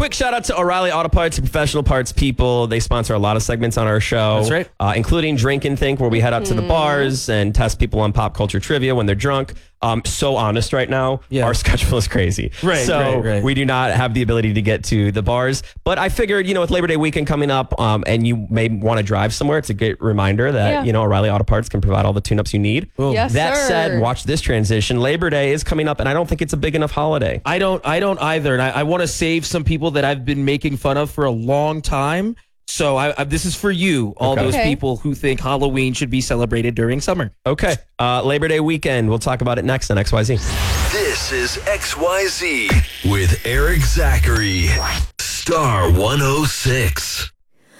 quick shout out to O'Reilly Auto Parts, professional parts people. They sponsor a lot of segments on our show. That's right. Including Drink and Think, where we head out to the bars and test people on pop culture trivia when they're drunk. So honest right now, our schedule is crazy. Right. We do not have the ability to get to the bars. But I figured, with Labor Day weekend coming up and you may want to drive somewhere, it's a good reminder that, O'Reilly Auto Parts can provide all the tune-ups you need. Yes, that sir. said, watch this transition. Labor Day is coming up, and I don't think it's a big enough holiday. I don't either. And I want to save some people that I've been making fun of for a long time. So this is for you, all those people who think Halloween should be celebrated during summer. Okay. Labor Day weekend. We'll talk about it next on XYZ. This is XYZ with Eric Zachary. Star 106.